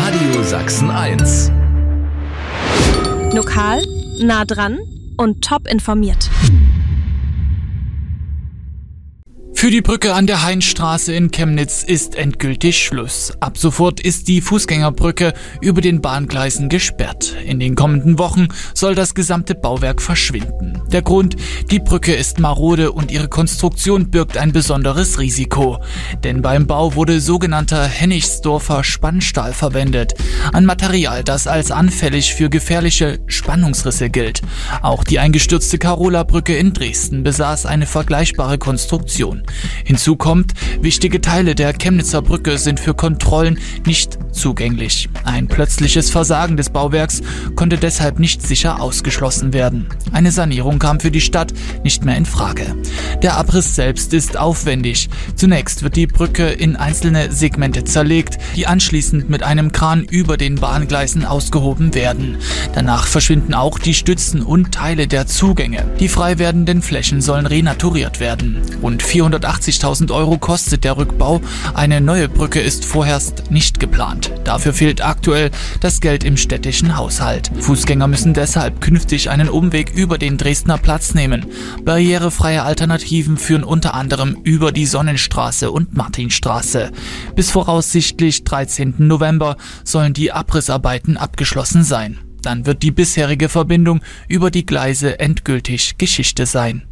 Radio Sachsen 1. Lokal, nah dran und top informiert. Für die Brücke an der Hainstraße in Chemnitz ist endgültig Schluss. Ab sofort ist die Fußgängerbrücke über den Bahngleisen gesperrt. In den kommenden Wochen soll das gesamte Bauwerk verschwinden. Der Grund: die Brücke ist marode und ihre Konstruktion birgt ein besonderes Risiko. Denn beim Bau wurde sogenannter Hennigsdorfer Spannstahl verwendet. Ein Material, das als anfällig für gefährliche Spannungsrisse gilt. Auch die eingestürzte Karola-Brücke in Dresden besaß eine vergleichbare Konstruktion. Hinzu kommt, wichtige Teile der Chemnitzer Brücke sind für Kontrollen nicht zugänglich. Ein plötzliches Versagen des Bauwerks konnte deshalb nicht sicher ausgeschlossen werden. Eine Sanierung kam für die Stadt nicht mehr in Frage. Der Abriss selbst ist aufwendig. Zunächst wird die Brücke in einzelne Segmente zerlegt, die anschließend mit einem Kran über den Bahngleisen ausgehoben werden. Danach verschwinden auch die Stützen und Teile der Zugänge. Die frei werdenden Flächen sollen renaturiert werden. Rund 480.000 € kostet der Rückbau. Eine neue Brücke ist vorerst nicht geplant. Dafür fehlt aktuell das Geld im städtischen Haushalt. Fußgänger müssen deshalb künftig einen Umweg über den Dresdner Platz nehmen. Barrierefreie Alternativen führen unter anderem über die Sonnenstraße und Martinstraße. Bis voraussichtlich 13. November sollen die Abrissarbeiten abgeschlossen sein. Dann wird die bisherige Verbindung über die Gleise endgültig Geschichte sein.